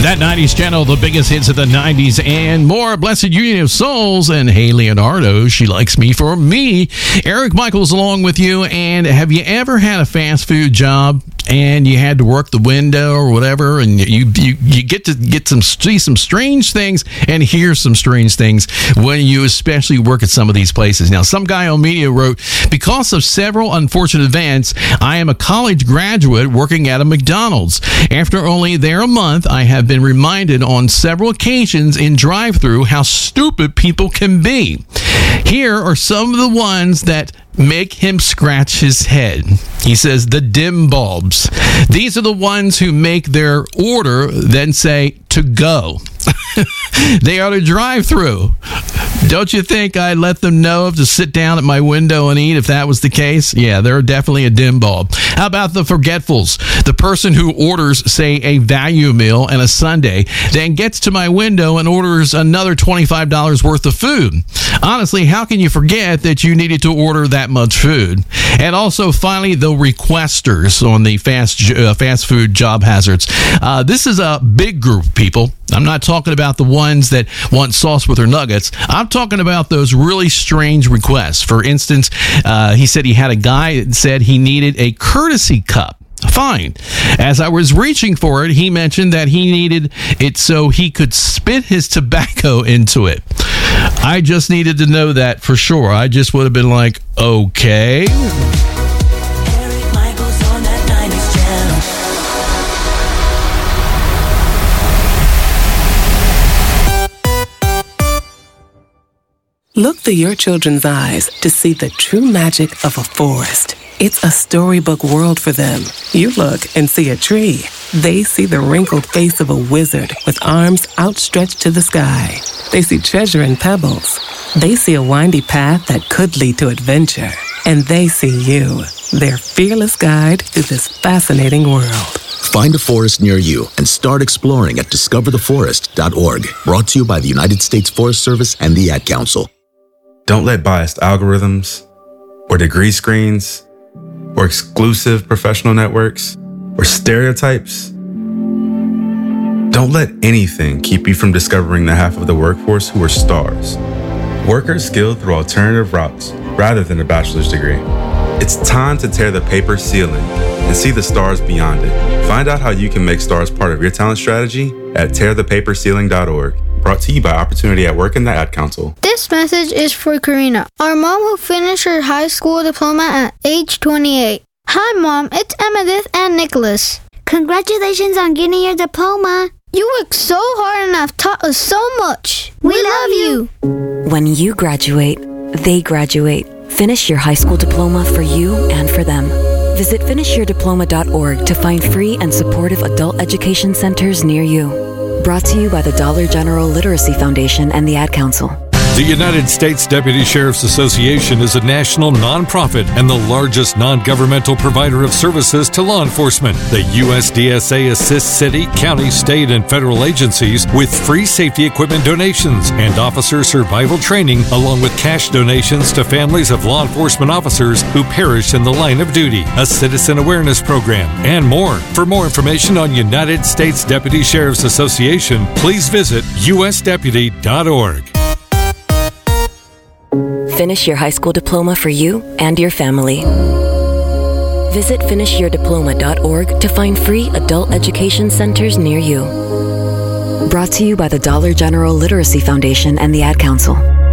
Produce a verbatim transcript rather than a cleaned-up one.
That nineties channel, the biggest hits of the nineties and more. Blessed Union of Souls and Hey Leonardo, She Likes Me for Me. Eric Michaels along with you. And have you ever had a fast food job and you had to work the window or whatever, and you you, you get to get some see some strange things and hear some strange things when you especially work at some of these places? Now, some guy on media wrote, because of several unfortunate events, I am a college graduate working at a McDonald's. After only there a month, I have been reminded on several occasions in drive-thru how stupid people can be. Here are some of the ones that make him scratch his head. He says the dim bulbs. These are the ones who make their order, then say, to go. They are to drive through. Don't you think I'd let them know to sit down at my window and eat if that was the case? Yeah, they're definitely a dim bulb. How about the forgetfuls? The person who orders, say, a value meal and a sundae, then gets to my window and orders another twenty-five dollars worth of food. Honestly, how can you forget that you needed to order that much food? And also, finally, the requesters on the fast uh, fast food job hazards. Uh, this is a big group of people. I'm not talking about the ones that want sauce with their nuggets. I'm talking about those really strange requests. For instance, uh, he said he had a guy that said he needed a courtesy cup. Fine. As I was reaching for it, he mentioned that he needed it so he could spit his tobacco into it. I just needed to know that for sure. I just would have been like, okay. Look through your children's eyes to see the true magic of a forest. It's a storybook world for them. You look and see a tree. They see the wrinkled face of a wizard with arms outstretched to the sky. They see treasure in pebbles. They see a windy path that could lead to adventure. And they see you, their fearless guide through this fascinating world. Find a forest near you and start exploring at discover the forest dot org. Brought to you by the United States Forest Service and the Ad Council. Don't let biased algorithms or degree screens or exclusive professional networks or stereotypes. Don't let anything keep you from discovering the half of the workforce who are stars. Workers skilled through alternative routes rather than a bachelor's degree. It's time to tear the paper ceiling and see the stars beyond it. Find out how you can make stars part of your talent strategy at tear the paper ceiling dot org. Brought to you by Opportunity at Work and the Ad Council. This message is for Karina, our mom who finished her high school diploma at age twenty-eight. Hi, Mom. It's Emmettith and Nicholas. Congratulations on getting your diploma. You worked so hard and have taught us so much. We, we love you. When you graduate, they graduate. Finish your high school diploma for you and for them. Visit finish your diploma dot org to find free and supportive adult education centers near you. Brought to you by the Dollar General Literacy Foundation and the Ad Council. The United States Deputy Sheriff's Association is a national nonprofit and the largest non-governmental provider of services to law enforcement. The U S D S A assists city, county, state, and federal agencies with free safety equipment donations and officer survival training, along with cash donations to families of law enforcement officers who perished in the line of duty, a citizen awareness program, and more. For more information on United States Deputy Sheriff's Association, please visit U S deputy dot org. Finish your high school diploma for you and your family. Visit finish your diploma dot org to find free adult education centers near you. Brought to you by the Dollar General Literacy Foundation and the Ad Council.